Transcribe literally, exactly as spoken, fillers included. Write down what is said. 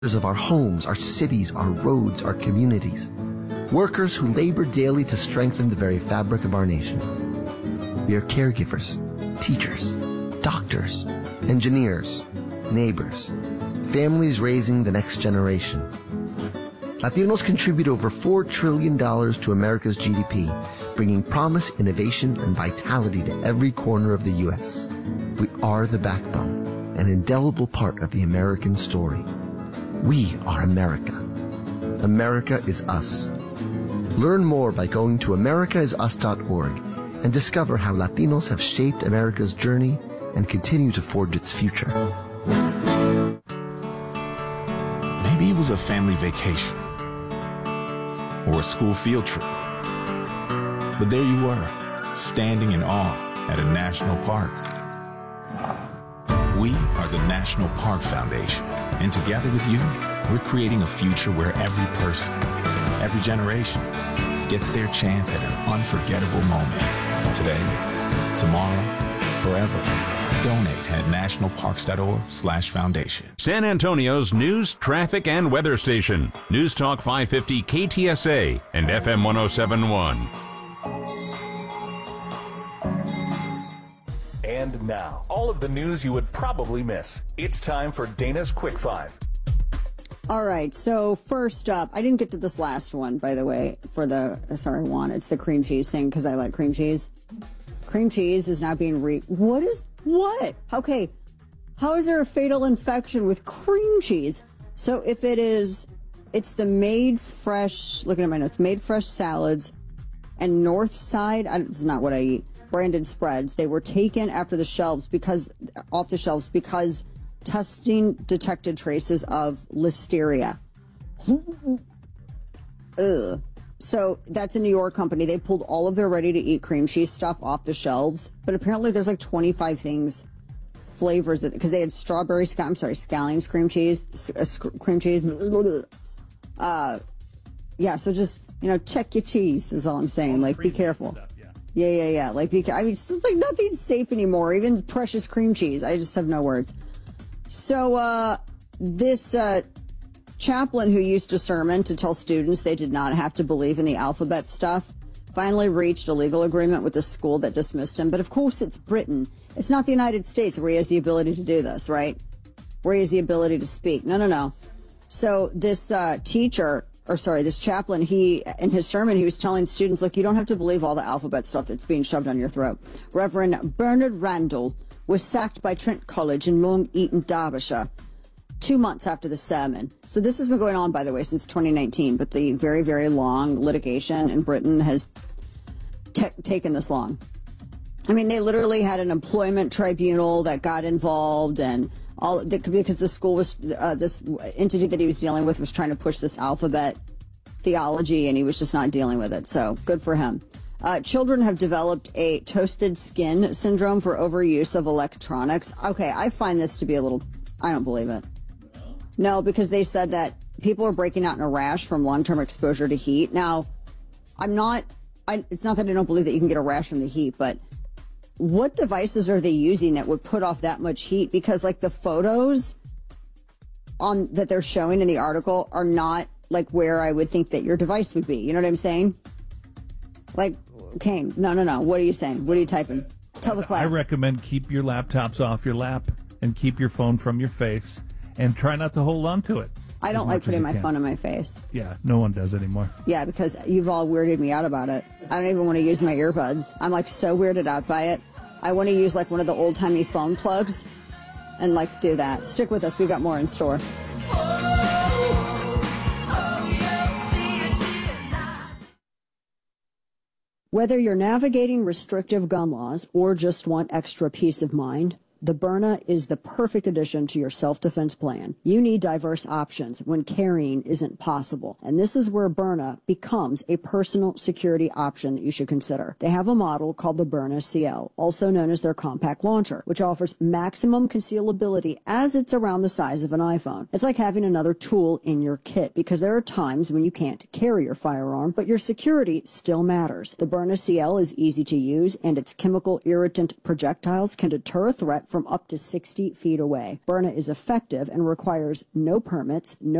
of our homes, our cities, our roads, our communities. Workers who labor daily to strengthen the very fabric of our nation. We are caregivers, teachers, doctors, engineers, neighbors, families raising the next generation. Latinos contribute over four trillion dollars to America's G D P, bringing promise, innovation, and vitality to every corner of the U S. We are the backbone, an indelible part of the American story. We are America. America is us. Learn more by going to america is us dot org and discover how Latinos have shaped America's journey and continue to forge its future. Maybe it was a family vacation or a school field trip. But there you were, standing in awe at a national park. We are the National Park Foundation, and together with you, we're creating a future where every person, every generation, gets their chance at an unforgettable moment. Today, tomorrow, forever. Donate at nationalparks.org slash foundation. San Antonio's news, traffic, and weather station. News Talk five fifty K T S A and F M one oh seven point one. And now, all of the news you would probably miss. It's time for Dana's Quick Five. All right, so first up, I didn't get to this last one, by the way, for the, sorry, one. It's the cream cheese thing, because I like cream cheese. Cream cheese is now being re... What is... What? Okay, how is there a fatal infection with cream cheese? So if it is... It's the Made Fresh... Looking at my notes. Made Fresh salads and North Side... I, this is not what I eat. Branded spreads. They were taken after the shelves because... Off the shelves because... Testing detected traces of listeria. Ugh. So that's a New York company. They pulled all of their ready-to-eat cream cheese stuff off the shelves, but apparently there's like twenty-five things, flavors that because they had strawberry, I'm sorry, scallions cream cheese, uh, cream cheese. Uh, yeah. So just you know, check your cheese is all I'm saying. All like, be careful. Stuff, yeah. yeah, yeah, yeah. Like, be. I mean, it's like nothing's safe anymore. Even precious cream cheese. I just have no words. So, uh, this, uh, chaplain who used to sermon to tell students they did not have to believe in the alphabet stuff finally reached a legal agreement with the school that dismissed him. But of course, it's Britain. It's not the United States where he has the ability to do this, right? Where he has the ability to speak. No, no, no. So this, uh, teacher, or sorry, this chaplain, he, in his sermon, he was telling students, look, you don't have to believe all the alphabet stuff that's being shoved down your throat. Reverend Bernard Randall was sacked by Trent College in Long Eaton, Derbyshire, two months after the sermon. So this has been going on, by the way, since twenty nineteen, but the very, very long litigation in Britain has t- taken this long. I mean, they literally had an employment tribunal that got involved, and all because the school was, uh, this entity that he was dealing with was trying to push this alphabet theology, and he was just not dealing with it. So good for him. Uh, children have developed a toasted skin syndrome for overuse of electronics. Okay, I find this to be a little, I don't believe it. No, because they said that people are breaking out in a rash from long-term exposure to heat. Now, I'm not, I, it's not that I don't believe that you can get a rash from the heat, but what devices are they using that would put off that much heat? Because like the photos on that they're showing in the article are not like where I would think that your device would be. You know what I'm saying? Like, Kane, no, no, no. What are you saying? What are you typing? Tell the class. I recommend keep your laptops off your lap and keep your phone from your face and try not to hold on to it. I don't like putting my phone in my face. Yeah, no one does anymore. Yeah, because you've all weirded me out about it. I don't even want to use my earbuds. I'm like so weirded out by it. I want to use like one of the old-timey phone plugs and like do that. Stick with us. We got more in store. Whether you're navigating restrictive gun laws or just want extra peace of mind, the Byrna is the perfect addition to your self-defense plan. You need diverse options when carrying isn't possible. And this is where Byrna becomes a personal security option that you should consider. They have a model called the Byrna C L, also known as their compact launcher, which offers maximum concealability as it's around the size of an iPhone. It's like having another tool in your kit because there are times when you can't carry your firearm, but your security still matters. The Byrna C L is easy to use, and its chemical irritant projectiles can deter a threat from up to sixty feet away. Byrna is effective and requires no permits, no